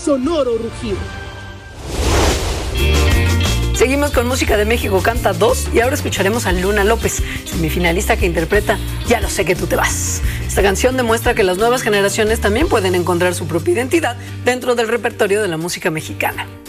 sonoro rugido. Seguimos con música de México Canta 2 y ahora escucharemos a Luna López, semifinalista que interpreta Ya lo sé que tú te vas. Esta canción demuestra que las nuevas generaciones también pueden encontrar su propia identidad dentro del repertorio de la música mexicana.